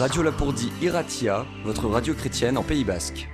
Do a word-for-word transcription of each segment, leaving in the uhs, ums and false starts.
Radio Lapourdie Iratia, votre radio chrétienne en Pays Basque.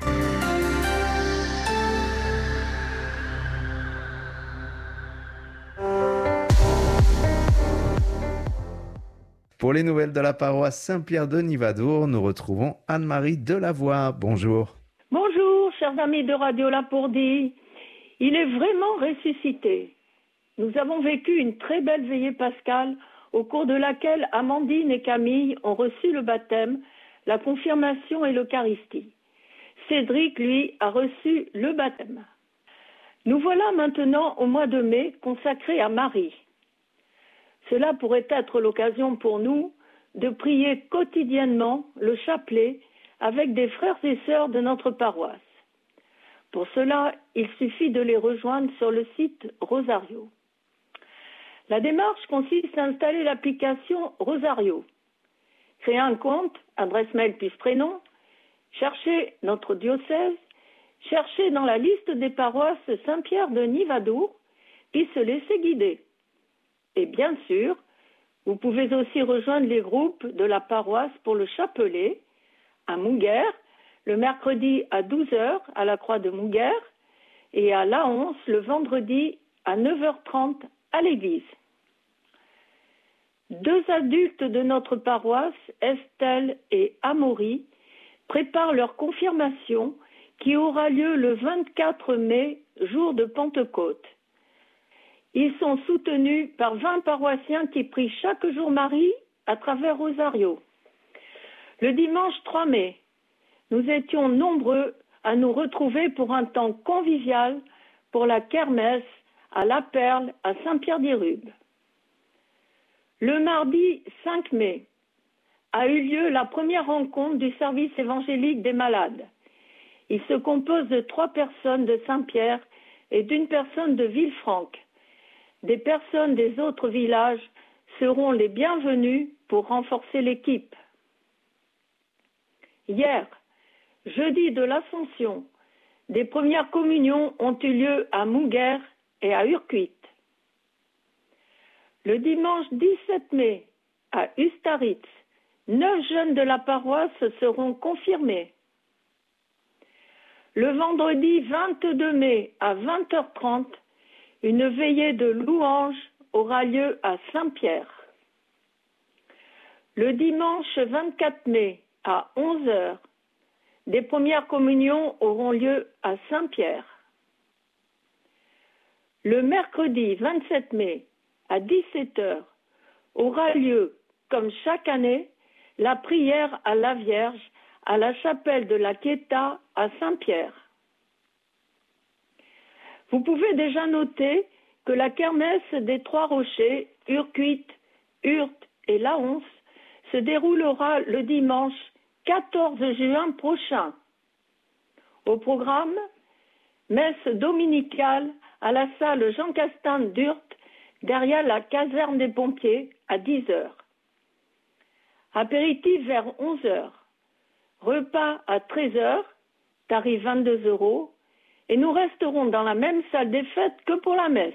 Pour les nouvelles de la paroisse Saint-Pierre de Nivadour, nous retrouvons Anne-Marie Delavoye. Bonjour. Bonjour, chers amis de Radio Lapourdie. Il est vraiment ressuscité. Nous avons vécu une très belle veillée pascale au cours de laquelle Amandine et Camille ont reçu le baptême, la confirmation et l'Eucharistie. Cédric, lui, a reçu le baptême. Nous voilà maintenant au mois de mai consacré à Marie. Cela pourrait être l'occasion pour nous de prier quotidiennement le chapelet avec des frères et sœurs de notre paroisse. Pour cela, il suffit de les rejoindre sur le site Rosario. La démarche consiste à installer l'application Rosario, créer un compte, adresse mail puis prénom, chercher notre diocèse, chercher dans la liste des paroisses Saint-Pierre de Nivadour, puis se laisser guider. Et bien sûr, vous pouvez aussi rejoindre les groupes de la paroisse pour le chapelet à Mouguère, le mercredi à douze heures à la Croix de Mouguère et à Laonce le vendredi à neuf heures trente à l'église. Deux adultes de notre paroisse, Estelle et Amaury, préparent leur confirmation qui aura lieu le vingt-quatre mai, jour de Pentecôte. Ils sont soutenus par vingt paroissiens qui prient chaque jour Marie à travers Rosario. Le dimanche trois mai, nous étions nombreux à nous retrouver pour un temps convivial pour la kermesse à La Perle à Saint-Pierre-d'Irube. Le mardi cinq mai a eu lieu la première rencontre du service évangélique des malades. Il se compose de trois personnes de Saint-Pierre et d'une personne de Villefranche. Des personnes des autres villages seront les bienvenues pour renforcer l'équipe. Hier, jeudi de l'Ascension, des premières communions ont eu lieu à Mouguère et à Urquit. Le dimanche dix-sept mai, à Ustaritz, neuf jeunes de la paroisse seront confirmés. Le vendredi vingt-deux mai, à vingt heures trente, une veillée de louanges aura lieu à Saint-Pierre. Le dimanche vingt-quatre mai, à onze heures, des premières communions auront lieu à Saint-Pierre. Le mercredi vingt-sept mai, à dix-sept heures, aura lieu, comme chaque année, la prière à la Vierge à la chapelle de la Quieta à Saint-Pierre. Vous pouvez déjà noter que la kermesse des Trois Rochers, Urquit, Urte et Laonce se déroulera le dimanche quatorze juin prochain. Au programme, messe dominicale à la salle Jean Castan d'Urte, derrière la caserne des pompiers, à dix heures. Apéritif vers onze heures. Repas à treize heures, tarif vingt-deux euros, et nous resterons dans la même salle des fêtes que pour la messe.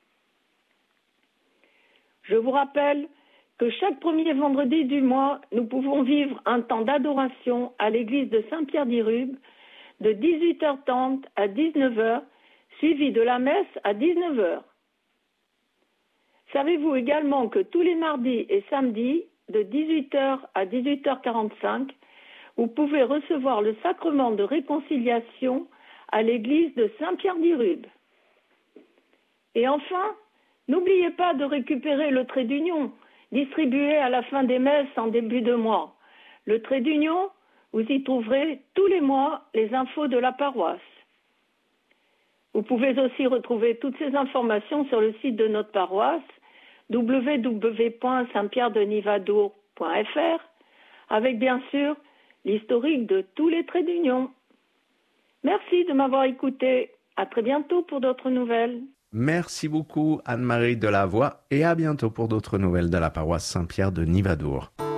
Je vous rappelle que chaque premier vendredi du mois, nous pouvons vivre un temps d'adoration à l'église de Saint-Pierre-d'Irube de dix-huit heures trente à dix-neuf heures, suivi de la messe à dix-neuf heures. Savez-vous également que tous les mardis et samedis, de dix-huit heures à dix-huit heures quarante-cinq, vous pouvez recevoir le sacrement de réconciliation à l'église de Saint-Pierre-d'Irube. Et enfin, n'oubliez pas de récupérer le trait d'union, distribué à la fin des messes en début de mois. Le trait d'union, vous y trouverez tous les mois les infos de la paroisse. Vous pouvez aussi retrouver toutes ces informations sur le site de notre paroisse, w w w point saint pierre de nivadour point f r, avec bien sûr l'historique de tous les traits d'union. Merci de m'avoir écouté. À très bientôt pour d'autres nouvelles. Merci beaucoup Anne-Marie Delavoye et à bientôt pour d'autres nouvelles de la paroisse Saint-Pierre de Nivadour.